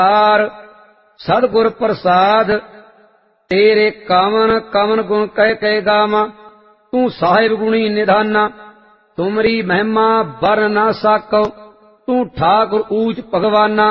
सदगुर प्रसाद तेरे कावन कवन गुण कह कह गावा। तू साहिब गुणी निधाना तुमरी महिमा बर ना साको। तू ठाकुर ऊच भगवाना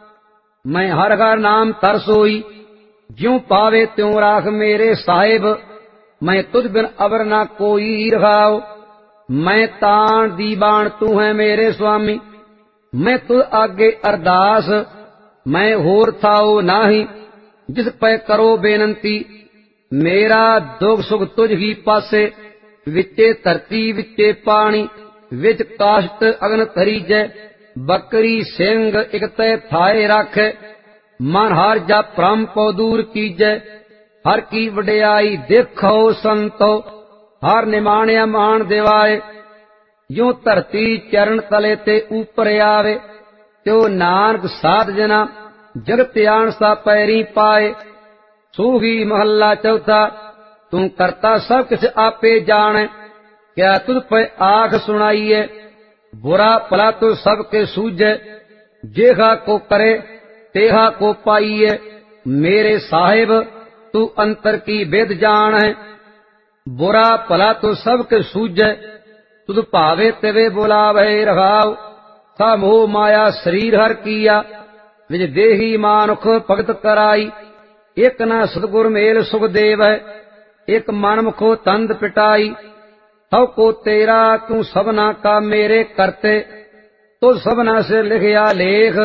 मैं हर हर नाम तरसोई। ज्यों पावे त्यों राख मेरे साहिब मैं तुझ बिन अबर ना कोई रखाओ। मैं तान दीवान तू है मेरे स्वामी मैं तुझ आगे अरदास मैं होर थाओ नाही। जिस पे करो बेनंती मेरा दुख सुख तुझ ही पासे। विचे धरती विचे पानी विच काशत अगन तरीजै। बकरी सिंह इक तै थाए राखै मन हर जा भ्रम पौ दूर कीजै। हर की वडियाई देखो संतो हर निमाणिया मान दिवाए। ज्यों धरती चरण तले ते ऊपर आवे त्यो नानक साध जना जगत आन सा पैरी पाए। सूही महला चौथा तू करता सब किछ आपे जाने। क्या तुझ पे आख सुनाइए बुरा भला तो सबके सूझे। जेहा को करे तेहा को पाइए मेरे साहिब तू अंतर की वेद जान है। बुरा भला तो सबके सूझे तुद भावे तिवे बुलावे रखाओ। था मोह माया शरीर हर किया विज देही मानुख भगत कराई। एक न सतगुर मेल सुख देव है एक मन मुखो तंद पिटाई। सब को तेरा तू सबना का मेरे करते तो सबना से लिखया लेख।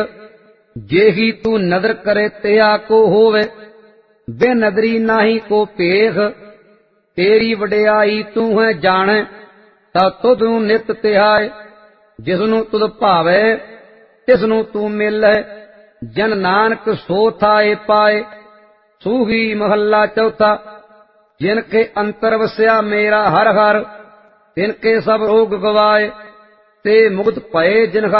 जेही तू नदर करे तेहा को होवे बे नदरी नाही को पेख। तेरी वडियाई तू है जाने ता तुध नित तिहाए। जिसनु तुद भावे तिसनु तू मिलै जन नानक सो थाए पाए। सूही महला चौथा जिनके अंतर वस्या मेरा हर हर तिनके सब रोग गवाए। ते मुक्त भये जिनका